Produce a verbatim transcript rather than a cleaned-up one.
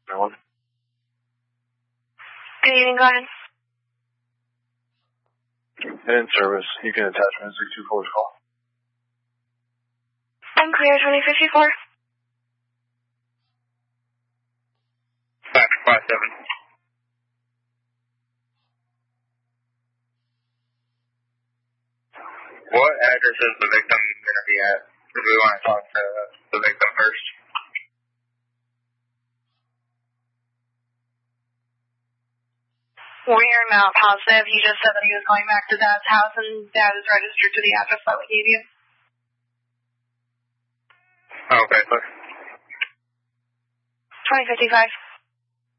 No one. Good evening, go ahead. And in service, you can attach me to six two four's call. I'm clear, twenty fifty-four. five five seven. What address is the victim going to be at? Because we want to talk to the victim first. We are not positive. You just said that he was going back to Dad's house, and Dad is registered to the address that we gave you. Okay, sir. twenty fifty-five.